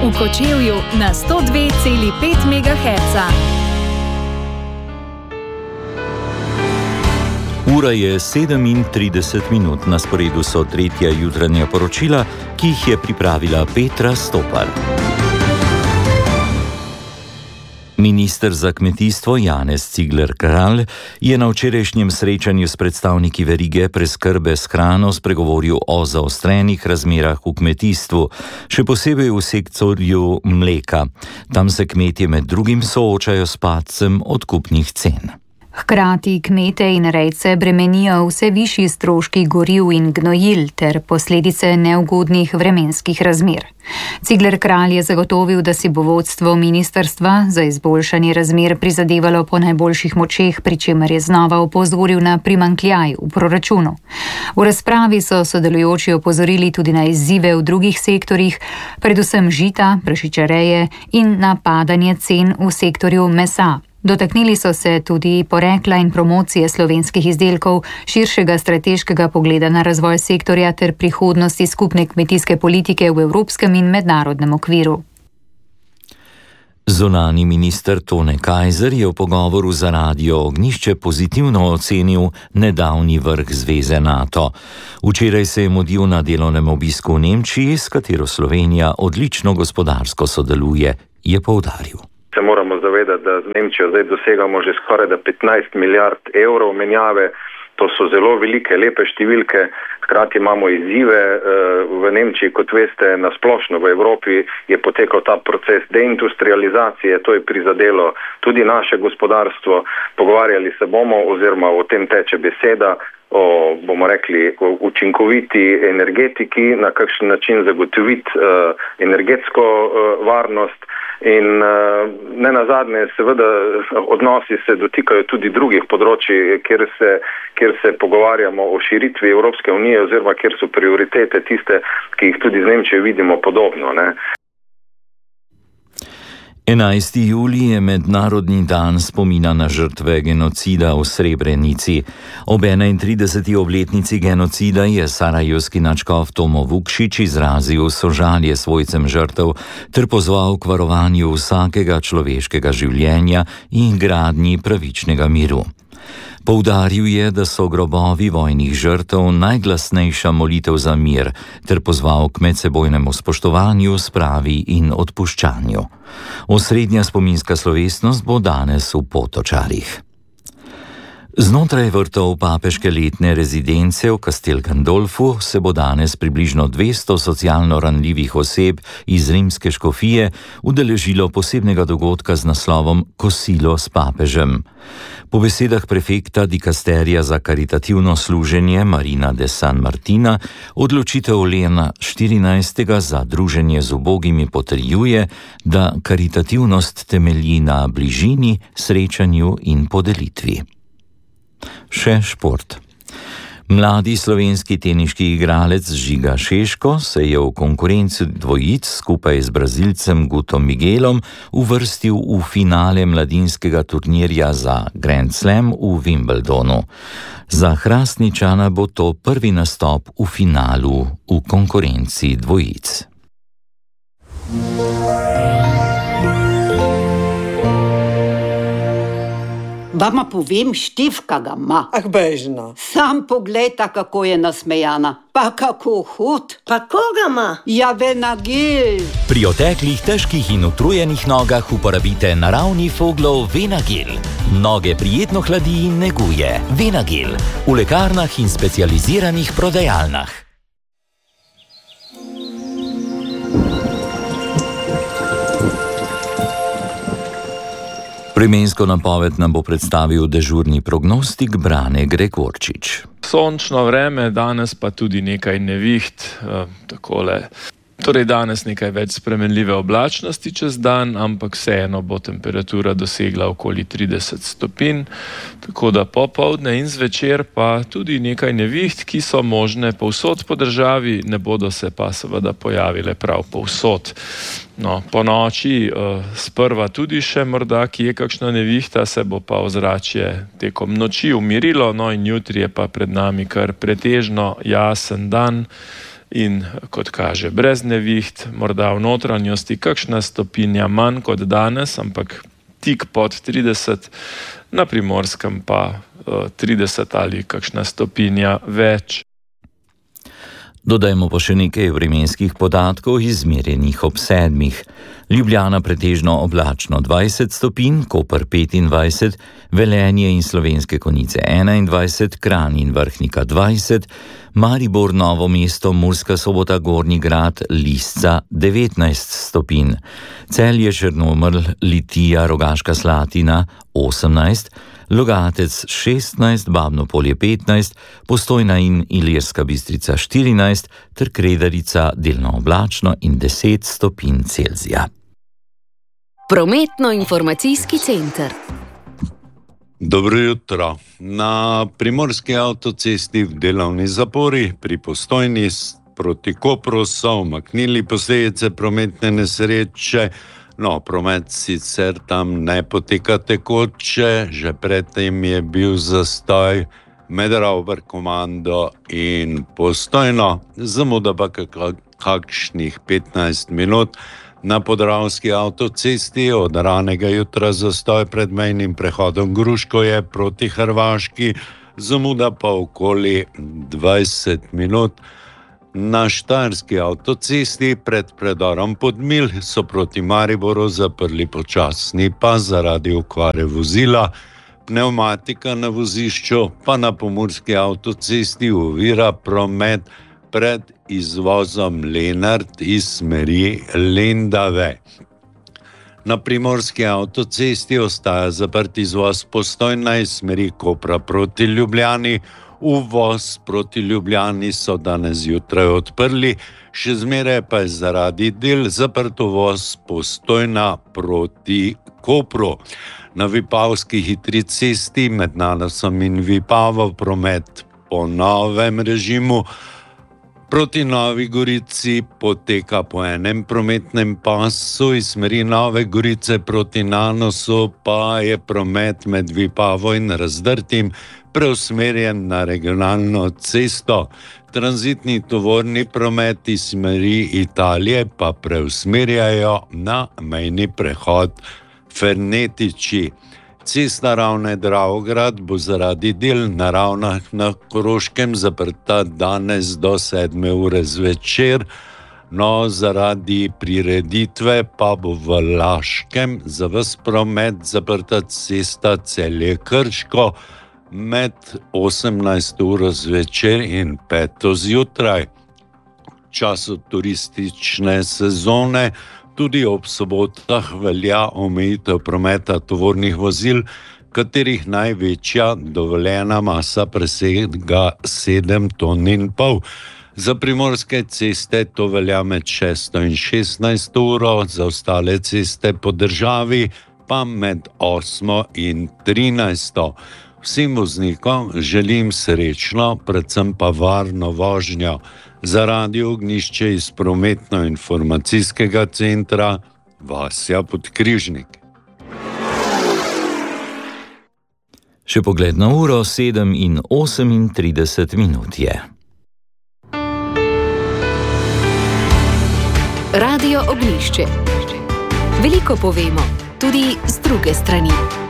v Kočevju na 102,5 MHz. Ura je 37 na sporedu so tretja jutranja poročila, ki jih je pripravila Petra Stopar. Minister za kmetijstvo Janez Cigler Kralj je na včerajšnjem srečanju s predstavniki verige preskrbe s hrano spregovoril o zaostrenih razmerah v kmetijstvu, še posebej v sektorju mleka. Tam se kmetje med drugim soočajo s padcem odkupnih cen. Hkrati kmete in rejce bremenijo vse višji stroški goriv in gnojil ter posledice neugodnih vremenskih razmer. Cigler Kralj je zagotovil, da si bo vodstvo ministrstva za izboljšanje razmer prizadevalo po najboljših močeh, pri čemer je znova opozoril na primanjkljaj v proračunu. V razpravi so sodelujoči opozorili tudi na izzive v drugih sektorjih, predvsem žita, prašičereje in na padanje cen v sektorju mesa. Dotaknili so se tudi porekla in promocije slovenskih izdelkov, širšega strateškega pogleda na razvoj sektorja ter prihodnosti skupne kmetijske politike v evropskem in mednarodnem okviru. Zunanji minister Tone Kajzer je v pogovoru za Radio Ognjišče pozitivno ocenil nedavni vrh zveze NATO. Včeraj se je mudil na delovnem obisku v Nemčiji, s katero Slovenija odlično gospodarsko sodeluje, je poudaril. Se moramo zavedati, da z Nemčijo zdaj dosegamo že skoraj 15 milijard evrov menjave. To so zelo velike, lepe številke. Hkrati imamo izzive v Nemčiji, kot veste, nasplošno v Evropi je potekal ta proces deindustrializacije, to je prizadelo tudi naše gospodarstvo. Pogovarjali se bomo, oziroma o tem teče beseda, o, bomo rekli, o učinkoviti energetiki, na kakšen način zagotoviti energetsko varnost. In ne nazadnje, seveda, odnosi se dotikajo tudi drugih področji, kjer se pogovarjamo o širitvi Evropske unije oziroma kjer so prioritete tiste, ki jih tudi z Nemčijo vidimo podobno, ne. 11. julij je mednarodni dan spomina na žrtve genocida v Srebrenici. Ob 31. obletnici genocida je sarajevski nadškof Tomo Vukšić izrazil sožalje svojcem žrtev ter pozval k varovanju vsakega človeškega življenja in gradnji pravičnega miru. Poudaril je, da so grobovi vojnih žrtev najglasnejša molitev za mir, ter pozval k medsebojnemu spoštovanju, spravi in odpuščanju. Osrednja spominska slovesnost bo danes v Potočarih. Znotraj vrtov papeške letne rezidence v Castel Gandolfu se bo danes približno 200 socialno ranljivih oseb iz rimske škofije udeležilo posebnega dogodka z naslovom Kosilo s papežem. Po besedah prefekta dikasterija za karitativno služenje Marina de San Martina, odločitev Leona XIV. Za druženje z ubogimi potrjuje, da karitativnost temelji na bližini, srečanju in podelitvi. Še šport. Mladi slovenski teniški igralec Žiga Šeško se je v konkurenci dvojic skupaj z Brazilcem Gutom Miguelom uvrstil v finale mladinskega turnirja za Grand Slam v Wimbledonu. Za Hrastničana bo to prvi nastop v finalu v konkurenci dvojic. Vama povem, Štefka ga ima. Ah, bežno. Sam poglejta, kako je nasmejana. Pa kako hud. Pa koga ima? Ja, Venagil. Pri oteklih, težkih in utrujenih nogah uporabite naravni Foglov Venagil. Noge prijetno hladi in neguje. Venagil. V lekarnah in specializiranih prodajalnah. Vremensko napoved nam bo predstavil dežurni prognostik Brane Gregorčič. Sončno vreme, danes pa tudi nekaj neviht, takole. Torej danes nekaj več spremenljive oblačnosti čez dan, ampak vseeno bo temperatura dosegla okoli 30 stopinj, tako da popoldne in zvečer pa tudi nekaj neviht, ki so možne povsod po državi, ne bodo se pa seveda pojavile prav povsod. No, po noči sprva tudi še morda, ki je kakšna nevihta, se bo pa ozračje tekom noči umirilo, no in jutri je pa pred nami kar pretežno jasen dan in kot kaže brez neviht, morda v notranjosti kakšna stopinja manj kot danes, ampak tik pod 30, na Primorskem pa 30 ali kakšna stopinja več. Dodajmo pa še nekaj vremenskih podatkov izmerjenih ob 7. Ljubljana pretežno oblačno 20 stopinj, Koper 25, Velenje in Slovenske Konjice 21, Kranj in Vrhnika 20, Maribor, Novo mesto, Murska Sobota, Gornji Grad, Lisca 19 stopinj, Celje, Črnomelj, Litija, Rogaška Slatina 18, Logatec 16, Babno Polje 15, Postojna in Ilirska Bistrica 14 ter Kredarica delno oblačno in 10 stopinj Celzija. Prometno-informacijski center. Dobro jutro. Na Primorski avtocesti v delovni zapori pri Postojni proti Kopru so umaknili posledice prometne nesreče. No, promet sicer tam ne poteka tekoče, že predtem je bil zastoj med Rauber-komando in Postojno, zamuda pa kakšnih 15 minut. Na Podravski avtocesti od ranega jutra zastoj pred mejnim prehodom Gruškovje proti Hrvaški, zamuda pa okoli 20 minut. Na Štajerski avtocesti pred predorom Podmilj so proti Mariboru zaprli počasni pas zaradi okvare vozila, pnevmatika na vozišču pa na Pomurski avtocesti ovira promet pred izvozom Lenart iz smeri Lendave. Na Primorski avtocesti ostaja zaprt izvoz Postojna iz smeri Kopra proti Ljubljani. Uvoz proti Ljubljani so danes zjutraj odprli, še zmeraj pa je zaradi del zaprt uvoz Postojna proti Kopru. Na Vipavski hitri cesti med Nanosom in Vipavo promet po novem režimu proti Novi Gorici poteka po enem prometnem pasu, iz smeri Nove Gorice proti Nanosu pa je promet med Vipavo in Razdrtim preusmerjen na regionalno cesto. Tranzitni tovorni promet iz smeri Italije pa preusmerjajo na mejni prehod Fernetiči. Cesta Ravne-Dravograd bo zaradi del na Ravnah na Koroškem zaprta danes do 7 ure zvečer, no zaradi prireditve pa bo v Laškem za ves promet zaprta cesta Celje-Krško med 18 uro zvečer in 5 zjutraj. V času turistične sezone tudi ob sobotah velja omejitev prometa tovornih vozil, katerih največja dovoljena masa presega 7,5 ton. Za primorske ceste to velja med 6 in 16 uro, za ostale ceste po državi pa med 8 in 13. Vsem voznikom želim srečno, predvsem pa varno vožnjo. Za Radio Ognjišče iz prometno-informacijskega centra Vasja Podkrižnik. Še pogled na uro, 7 in 38 minut je. Radio Ognjišče. Veliko povemo, tudi z druge strani.